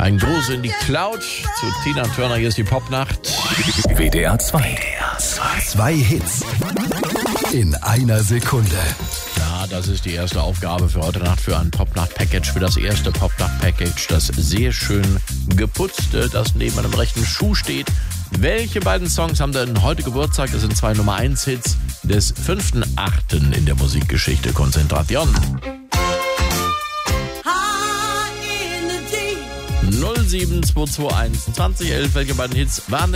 Ein Gruß in die Cloud zu Tina Turner. Hier ist die Popnacht. WDR 2. 2 Hits in einer Sekunde. Ja, das ist die erste Aufgabe für heute Nacht für ein Popnacht-Package. Für das erste Popnacht-Package, das sehr schön geputzte, das neben einem rechten Schuh steht. Welche beiden Songs haben denn heute Geburtstag? Das sind 2 Nummer 1 Hits des 5.8. in der Musikgeschichte. Konzentration. 07221 2011. Welche beiden Hits waren denn